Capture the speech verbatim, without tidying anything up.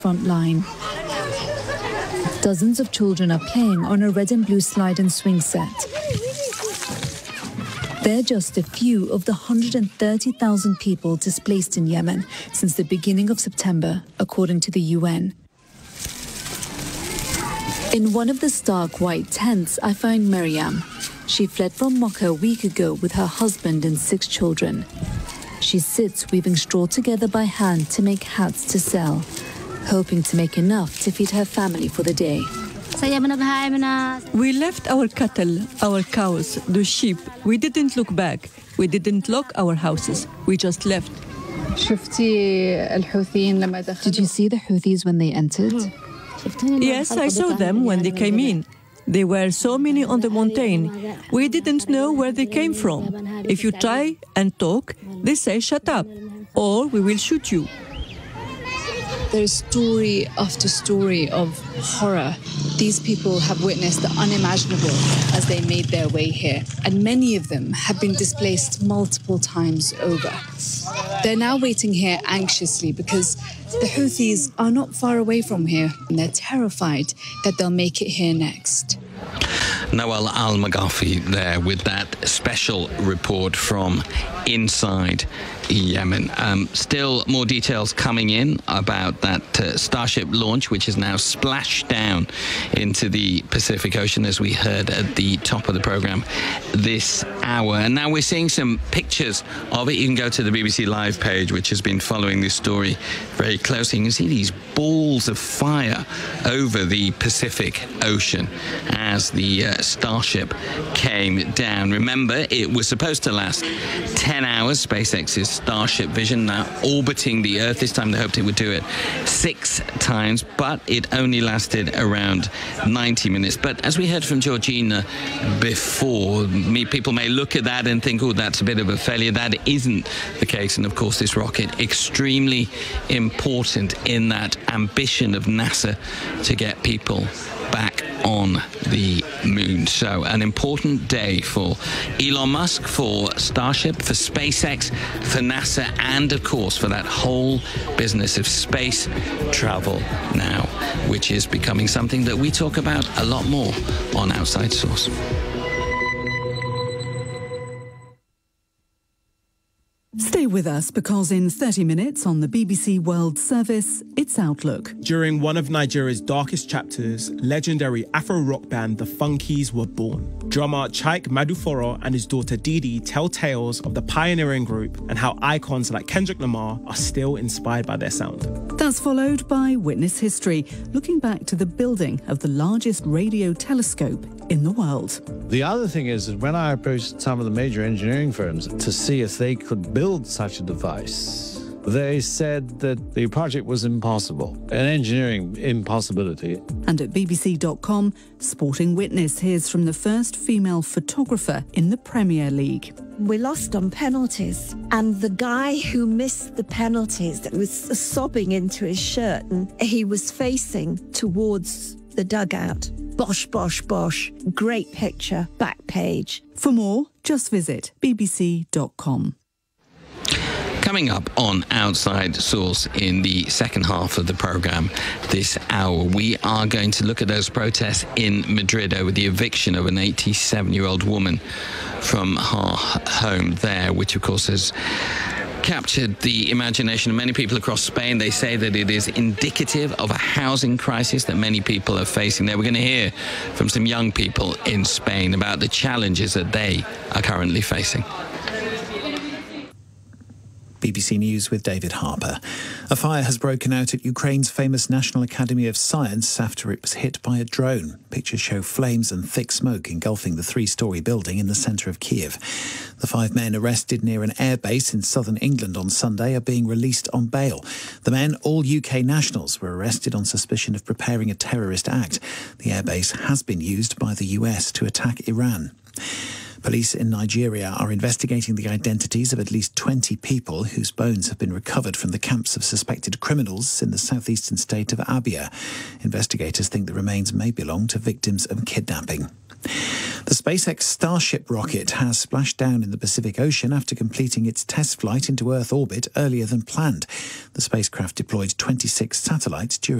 front line. Dozens of children are playing on a red and blue slide and swing set. They're just a few of the one hundred thirty thousand people displaced in Yemen since the beginning of September, according to the U N. In one of the stark white tents, I find Miriam. She fled from Mocha a week ago with her husband and six children. She sits weaving straw together by hand to make hats to sell, hoping to make enough to feed her family for the day. We left our cattle, our cows, the sheep. We didn't look back. We didn't lock our houses. We just left. Did you see the Houthis when they entered? Yes, I saw them when they came in. There were so many on the mountain. We didn't know where they came from. If you try and talk, they say shut up, or we will shoot you. There's story after story of horror. These people have witnessed the unimaginable as they made their way here, and many of them have been displaced multiple times over. They're now waiting here anxiously because the Houthis are not far away from here, and they're terrified that they'll make it here next. Noel Al-Maghafi there with that special report from inside Yemen. Um, still more details coming in about that uh, Starship launch, which is now splashed down into the Pacific Ocean, as we heard at the top of the program this hour. And now we're seeing some pictures of it. You can go to the B B C Live page, which has been following this story very closely. You can see these balls of fire over the Pacific Ocean as the uh, Starship came down. Remember, it was supposed to last ten hours. SpaceX's Starship Vision now orbiting the Earth. This time they hoped it would do it six times, but it only lasted around ninety minutes. But as we heard from Georgina before, me, people may look at that and think, oh, that's a bit of a failure. That isn't the case. And of course, this rocket, extremely important in that ambition of NASA to get people back on the moon. So an important day for Elon Musk, for Starship, for SpaceX, for NASA, and of course for that whole business of space travel now, which is becoming something that we talk about a lot more on Outside Source. Stay with us because in thirty minutes on the B B C World Service, it's Outlook. During one of Nigeria's darkest chapters, legendary Afro-rock band The Funkies were born. Drummer Chike Maduforo and his daughter Didi tell tales of the pioneering group and how icons like Kendrick Lamar are still inspired by their sound. That's followed by Witness History, looking back to the building of the largest radio telescope in the world. The other thing is that when I approached some of the major engineering firms to see if they could build such a device, they said that the project was impossible, an engineering impossibility. And at B B C dot com, Sporting Witness hears from the first female photographer in the Premier League. We lost on penalties, and the guy who missed the penalties was sobbing into his shirt, and he was facing towards the dugout. Bosh, bosh, bosh. Great picture, back page. For more, just visit B B C dot com. Coming up on Outside Source in the second half of the programme this hour, we are going to look at those protests in Madrid over the eviction of an eighty-seven-year-old woman from her home there, which of course has captured the imagination of many people across Spain. They say that it is indicative of a housing crisis that many people are facing there. We're going to hear from some young people in Spain about the challenges that they are currently facing. B B C News with David Harper. A fire has broken out at Ukraine's famous National Academy of Science after it was hit by a drone. Pictures show flames and thick smoke engulfing the three-storey building in the centre of Kiev. The five men arrested near an airbase in southern England on Sunday are being released on bail. The men, all U K nationals, were arrested on suspicion of preparing a terrorist act. The airbase has been used by the U S to attack Iran. Police in Nigeria are investigating the identities of at least twenty people whose bones have been recovered from the camps of suspected criminals in the southeastern state of Abia. Investigators think the remains may belong to victims of kidnapping. The SpaceX Starship rocket has splashed down in the Pacific Ocean after completing its test flight into Earth orbit earlier than planned. The spacecraft deployed twenty-six satellites during